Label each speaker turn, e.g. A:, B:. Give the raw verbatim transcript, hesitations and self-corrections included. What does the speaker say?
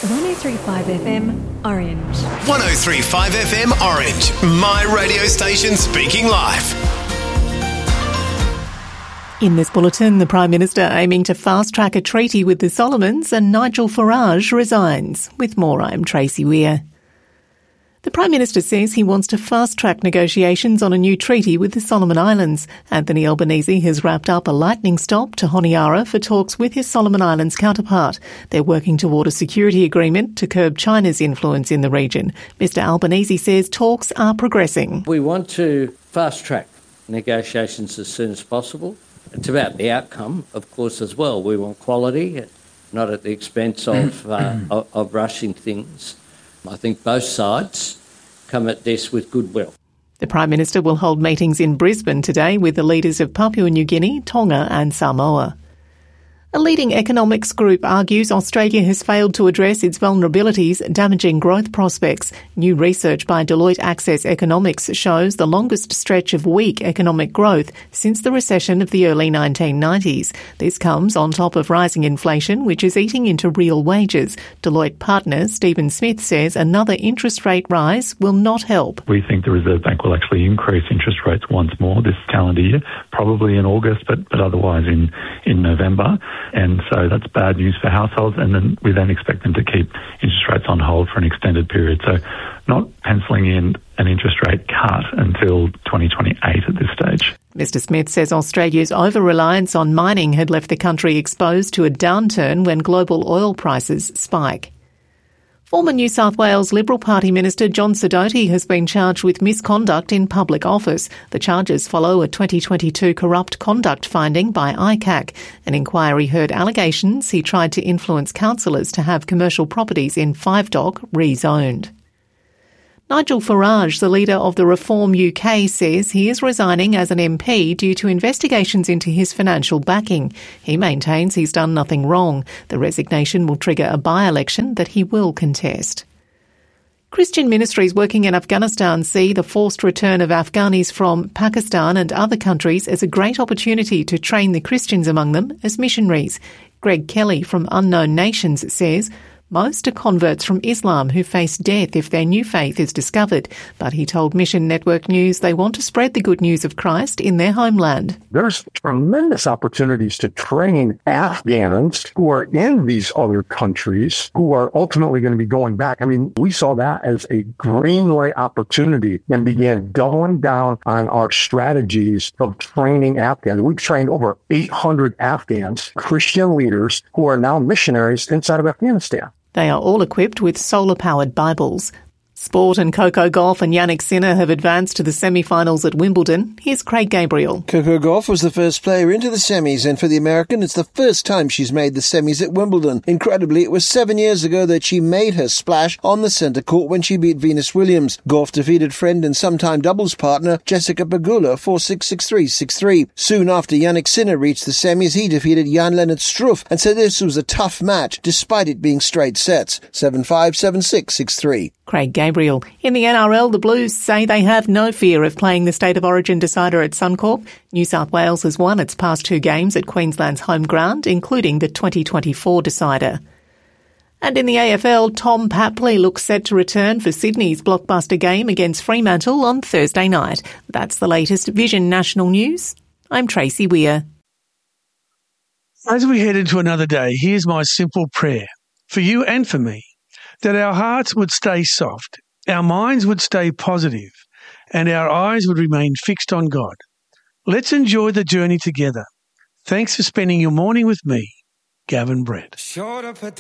A: one oh three point five F M, Orange.
B: one oh three point five F M Orange. My radio station speaking live.
C: In this bulletin, the Prime Minister aiming to fast-track a treaty with the Solomons and Nigel Farage resigns. With more, I'm Tracy Weir. The Prime Minister says he wants to fast-track negotiations on a new treaty with the Solomon Islands. Anthony Albanese has wrapped up a lightning stop to Honiara for talks with his Solomon Islands counterpart. They're working toward a security agreement to curb China's influence in the region. Mister Albanese says talks are progressing.
D: We want to fast-track negotiations as soon as possible. It's about the outcome, of course, as well. We want quality, not at the expense of, uh, of, of rushing things. I think both sides come at this with goodwill.
C: The Prime Minister will hold meetings in Brisbane today with the leaders of Papua New Guinea, Tonga and Samoa. A leading economics group argues Australia has failed to address its vulnerabilities, damaging growth prospects. New research by Deloitte Access Economics shows the longest stretch of weak economic growth since the recession of the early nineteen nineties. This comes on top of rising inflation, which is eating into real wages. Deloitte partner Stephen Smith says another interest rate rise will not help.
E: We think the Reserve Bank will actually increase interest rates once more this calendar year, probably in August, but, but otherwise in, in November. And so that's bad news for households, and then we then expect them to keep interest rates on hold for an extended period. So not penciling in an interest rate cut until twenty twenty-eight at this stage.
C: Mister Smith says Australia's over-reliance on mining had left the country exposed to a downturn when global oil prices spike. Former New South Wales Liberal Party Minister John Sidoti has been charged with misconduct in public office. The charges follow a twenty twenty-two corrupt conduct finding by I C A C. An inquiry heard allegations he tried to influence councillors to have commercial properties in Five Dock rezoned. Nigel Farage, the leader of the Reform U K, says he is resigning as an M P due to investigations into his financial backing. He maintains he's done nothing wrong. The resignation will trigger a by-election that he will contest. Christian ministries working in Afghanistan see the forced return of Afghanis from Pakistan and other countries as a great opportunity to train the Christians among them as missionaries. Greg Kelly from Unknown Nations says most are converts from Islam who face death if their new faith is discovered. But he told Mission Network News they want to spread the good news of Christ in their homeland.
F: There's tremendous opportunities to train Afghans who are in these other countries who are ultimately going to be going back. I mean, we saw that as a greenway opportunity and began doubling down on our strategies of training Afghans. We've trained over eight hundred Afghans, Christian leaders, who are now missionaries inside of Afghanistan.
C: They are all equipped with solar-powered Bibles. Sport and Coco Gauff and Yannick Sinner have advanced to the semi-finals at Wimbledon. Here's Craig Gabriel.
G: Coco Gauff was the first player into the semis, and for the American, it's the first time she's made the semis at Wimbledon. Incredibly, it was seven years ago that she made her splash on the centre court when she beat Venus Williams. Gauff defeated friend and sometime doubles partner Jessica Pegula four six, six three, six three. Soon after Yannick Sinner reached the semis, he defeated Jan-Lennard Struff and said this was a tough match, despite it being straight sets. seven five, seven six, six three.
C: Craig Gabriel. In the N R L, the Blues say they have no fear of playing the State of Origin decider at Suncorp. New South Wales has won its past two games at Queensland's home ground, including the twenty twenty-four decider. And in the A F L, Tom Papley looks set to return for Sydney's blockbuster game against Fremantle on Thursday night. That's the latest Vision National News. I'm Tracy Weir.
H: As we head into another day, here's my simple prayer for you and for me, that our hearts would stay soft, our minds would stay positive, and our eyes would remain fixed on God. Let's enjoy the journey together. Thanks for spending your morning with me, Gavin Brett.